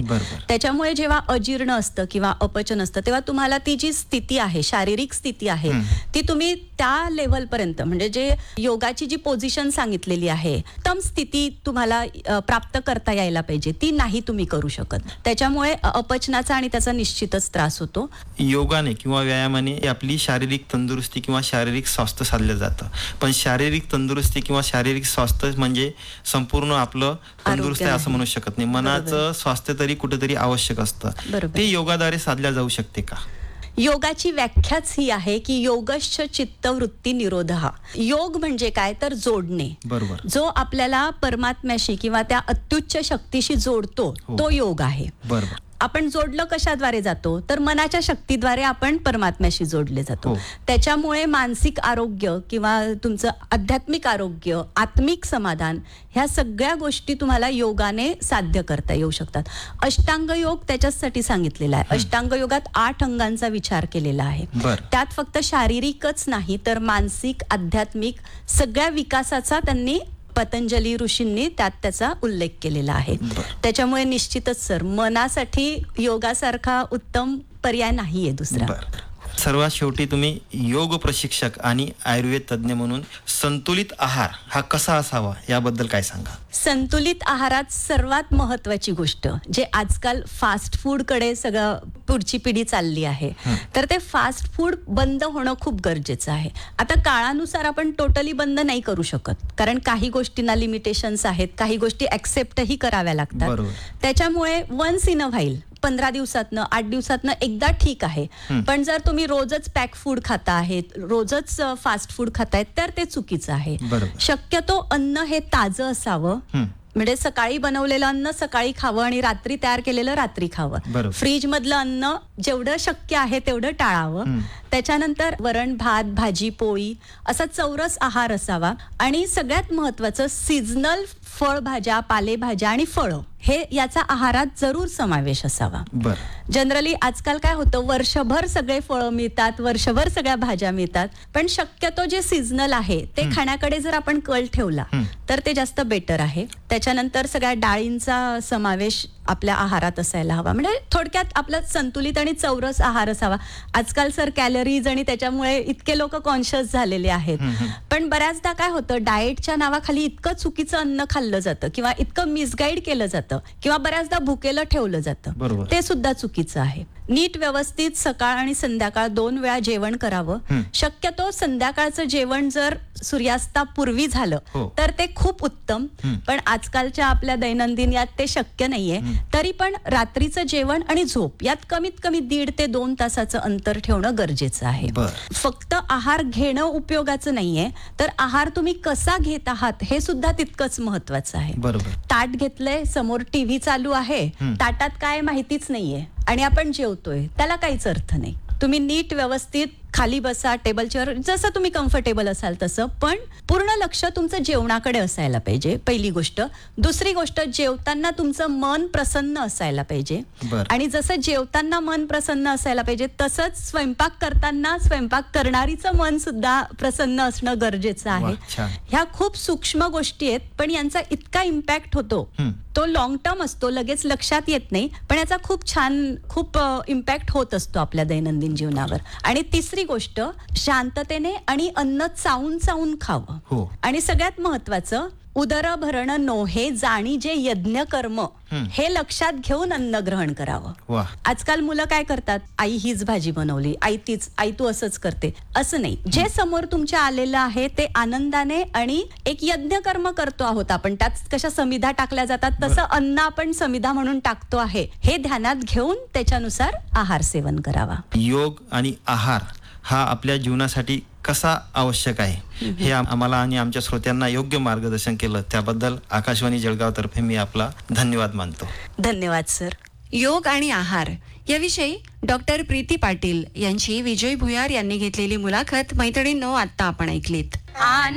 त्याच्यामुळे जेव्हा अजीर्ण असतं किंवा अपचन असतं तेव्हा तुम्हाला ती जी स्थिती आहे, शारीरिक स्थिती आहे, ती तुम्ही त्या लेव्हल पर्यंत, म्हणजे जे योगाची जी पोझिशन सांगितलेली आहे, उत्तम स्थिती तुम्हाला प्राप्त करता यायला पाहिजे, ती नाही तुम्ही करू शकत. त्याच्यामुळे अपचनाचा आणि त्याचा निश्चितच त्रास होतो. योगाने किंवा व्यायामाने आपली शारीरिक तंदुरुस्ती किंवा शारीरिक स्वास्थ्य साधलं जातं, पण शारीरिक तंदुरुस्ती किंवा शारीरिक स्वास्थ्य म्हणजे संपूर्ण आपलं तंदुरुस्त आहे असं म्हणू शकत नाही. मनाचं स्वास्थ्य तरी कुठेतरी आवश्यक असतं. ते योगाद्वारे साधल्या जाऊ शकते का? योगाची व्याख्याच ही आहे की योगश्च चित्तवृत्ती निरोधः. योग म्हणजे काय तर जोडणे. बरोबर. जो आपल्याला परमात्म्याशी किंवा त्या अत्युच्च शक्तीशी जोडतो, तो योग आहे. बरोबर. आपण जोडलं कशाद्वारे जातो तर मनाच्या शक्तीद्वारे आपण परमात्म्याशी जोडले जातो. त्याच्यामुळे मानसिक आरोग्य किंवा तुमचं आध्यात्मिक आरोग्य, आत्मिक समाधान, ह्या सगळ्या गोष्टी तुम्हाला योगाने साध्य करता येऊ शकतात. अष्टांग योग त्याच्यासाठी सांगितलेला आहे. अष्टांग योगात 8 अंगांचा विचार केलेला आहे. त्यात फक्त शारीरिकच नाही तर मानसिक, आध्यात्मिक सगळ्या विकासाचा त्यांनी, पतंजली ऋषींनी त्यात त्याचा उल्लेख केलेला आहे. त्याच्यामुळे निश्चितच सर, मनासाठी योगासारखा उत्तम पर्याय नाहीये दुसरा. सर्वात शेवटी तुम्ही योग प्रशिक्षक आणि आयुर्वेद तज्ञ म्हणून संतुलित आहार हा कसा असावा याबद्दल काय सांगा? संतुलित आहारात सर्वात महत्वाची गोष्ट, जे आजकाल फास्ट फूड कडे सगळं पुढची पिढी चालली आहे, तर ते फास्ट फूड बंद होणं खूप गरजेचं आहे. आता काळानुसार आपण टोटली बंद नाही करू शकत, कारण काही गोष्टींना लिमिटेशन्स आहेत, काही गोष्टी ऍक्सेप्टही कराव्या लागतात. त्याच्यामुळे वन्स इन अ व्हाईल, 15 दिवसातनं 8 दिवसातनं एकदा ठीक आहे. पण जर तुम्ही रोजच पॅक फूड खाता आहेत, रोजच फास्ट फूड खातायत, तर ते चुकीचं आहे. शक्यतो अन्न हे ताजं असावं, म्हणजे सकाळी बनवलेलं अन्न सकाळी खावं आणि रात्री तयार केलेलं रात्री खावं. फ्रीज मधलं अन्न जेवढं शक्य आहे तेवढं टाळावं. त्याच्यानंतर वरण भात, भाजी पोळी असा चौरस आहार असावा. आणि सगळ्यात महत्वाचं सीझनल फळभाज्या, पालेभाज्या आणि फळं हे याचा आहारात जरूर समावेश असावा. जनरली आजकाल काय होतं, वर्षभर सगळे फळं मिळतात, वर्षभर सगळ्या भाज्या मिळतात, पण शक्यतो जे सीझनल आहे ते खाण्याकडे जर आपण कल ठेवला तर ते जास्त बेटर आहे. त्याच्यानंतर सगळ्या डाळींचा समावेश आपल्या आहारात असायला हवा. म्हणजे थोडक्यात आपला संतुलित आणि चौरस आहार असावा. आजकाल सर कॅलरीज आणि त्याच्यामुळे इतके लोक कॉन्शियस झालेले आहेत, पण बऱ्याचदा काय होतं, डाएटच्या नावाखाली इतकं चुकीचं अन्न खाल्लं जातं किंवा इतकं मिसगाईड केलं जातं किंवा बऱ्याचदा भुकेलं ठेवलं जातं, ते सुद्धा चुकीचं आहे. नीट व्यवस्थित सकाळ आणि संध्याकाळ 2 वेळा जेवण करावं. शक्यतो संध्याकाळचं जेवण जर सूर्यास्तापूर्वी झालं तर ते खूप उत्तम, पण आजकालच्या आपल्या दैनंदिन यात ते शक्य नाहीये. तरी पण रात्रीचं जेवण आणि झोप यात कमीत कमी 1.5 ते 2 तासाचं अंतर ठेवणं गरजेचं आहे. फक्त आहार घेणं उपयोगाचं नाहीये, तर आहार तुम्ही कसा घेत आहात हे सुद्धा तितकंच महत्वाचं आहे. ताट घेतलंय, समोर टीव्ही चालू आहे, ताटात काय माहितीच नाहीये आणि आपण जेवतोय, त्याला काहीच अर्थ नाही. तुम्ही नीट व्यवस्थित खाली बसा, टेबलच्यावर जसं तुम्ही कम्फर्टेबल असाल तसं, पण पूर्ण लक्ष तुमचं जेवणाकडे असायला पाहिजे, पहिली गोष्ट. दुसरी गोष्ट, जेवताना तुमचं मन प्रसन्न असायला पाहिजे. आणि जसं जेवताना मन प्रसन्न असायला पाहिजे तसंच स्वयंपाक करताना स्वयंपाक करणारीचं मन सुद्धा प्रसन्न असणं गरजेचं आहे. ह्या खूप सूक्ष्म गोष्टी आहेत, पण यांचा इतका इम्पॅक्ट होतो, तो लॉंग टर्म असतो, लगेच लक्षात येत नाही, पण याचा खूप छान, खूप इम्पॅक्ट होत असतो आपल्या दैनंदिन जीवनावर. आणि तिसरी गोष्ट, शांततेने आणि अन्न चावून चावून खावं. आणि सगळ्यात महत्वाचं, उदर भरण नोहे जाणी जे यज्ञ कर्म, हे लक्षात घेऊन अन्न ग्रहण करावं. आजकाल मुलं काय करतात, आई हीच भाजी बनवली, आई तू असंच करते, असं नाही. जे समोर तुमच्या आलेलं आहे ते आनंदाने, आणि एक यज्ञ कर्म करतो आहोत आपण, त्यात कशा समिधा टाकल्या जातात तसं अन्न आपण समिधा म्हणून टाकतो आहे, हे ध्यानात घेऊन त्याच्यानुसार आहार सेवन करावा. योग आणि आहार हा आपल्या जीवनासाठी कसा आवश्यक आहे हे आम्हाला आणि आमच्या श्रोत्यांना योग्य मार्गदर्शन केलं, त्याबद्दल आकाशवाणी जळगाव तर्फे मी आपला धन्यवाद मानतो. धन्यवाद सर. योग आणि आहार याविषयी डॉक्टर प्रीती पाटील यांची विजय भुयार यांनी घेतलेली मुलाखत मैत्रिणींनो आत्ता आपण ऐकलीत.